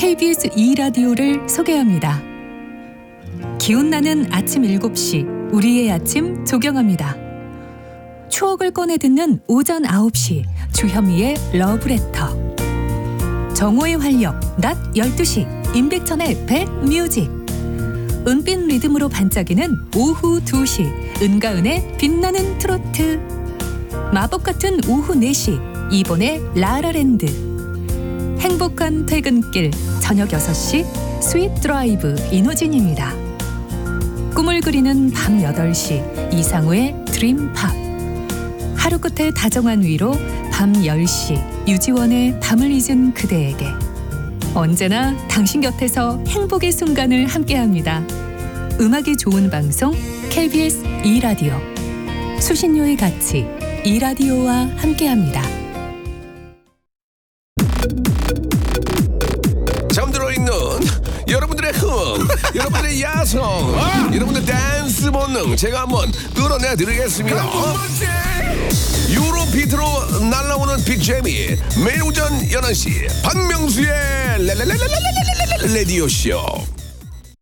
KBS 2라디오를 소개합니다. 기운나는 아침 7시 우리의 아침 조경합니다. 추억을 꺼내 듣는 오전 9시 주현미의 러브레터. 정오의 활력 낮 12시 임백천의 백뮤직. 은빛 리듬으로 반짝이는 오후 2시 은가은의 빛나는 트로트. 마법 같은 오후 4시 이본의 라라랜드. 행복한 퇴근길 저녁 6시 스윗 드라이브 이노진입니다. 꿈을 그리는 밤 8시 이상우의 드림팝. 하루 끝에 다정한 위로 밤 10시 유지원의 밤을 잊은 그대에게. 언제나 당신 곁에서 행복의 순간을 함께합니다. 음악이 좋은 방송 KBS 2라디오. 수신료의 가치 2라디오와 함께합니다. 잠들어 있는 여러분들의 흥, 여러분들의 야성, 여러분들 댄스 본능 제가 한번 끌어내 드리겠습니다. 유로 비트로 날아오는 빅재미 매일 오전 11시 박명수의 레디오쇼.